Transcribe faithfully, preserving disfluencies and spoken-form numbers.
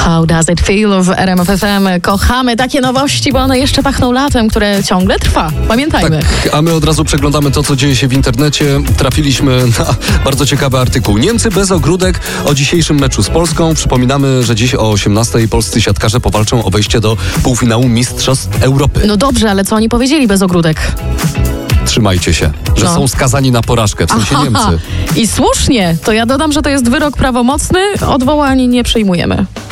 How does it feel w R M F F M? Kochamy takie nowości, bo one jeszcze pachną latem, które ciągle trwa. Pamiętajmy. Tak, a my od razu przeglądamy to, co dzieje się w internecie. Trafiliśmy na bardzo ciekawy artykuł. Niemcy bez ogródek o dzisiejszym meczu z Polską. Przypominamy, że dziś o osiemnastej polscy siatkarze powalczą o wejście do półfinału Mistrzostw Europy. No dobrze, ale co oni powiedzieli bez ogródek? Trzymajcie się, że No. są skazani na porażkę, w sensie Aha, Niemcy. I słusznie. To ja dodam, że to jest wyrok prawomocny. Odwołań nie przyjmujemy.